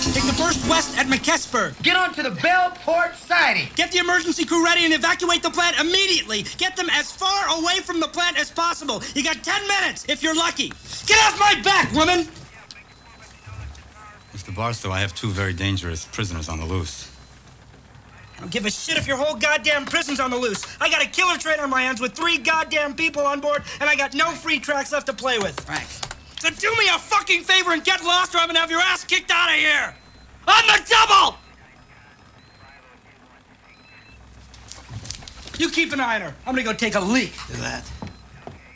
Take the first west at McKessburg. Get onto the Bellport siding. Get the emergency crew ready and evacuate the plant immediately. Get them as far away from the plant as possible. You got 10 minutes, if you're lucky. Get off my back, woman! Mr. Barstow, I have 2 very dangerous prisoners on the loose. I don't give a shit if your whole goddamn prison's on the loose. I got a killer train on my hands with 3 goddamn people on board, and I got no free tracks left to play with. Right. So do me a fucking favor and get lost, or I'm gonna have your ass kicked out of here! On the double! You keep an eye on her. I'm gonna go take a leak. Do that.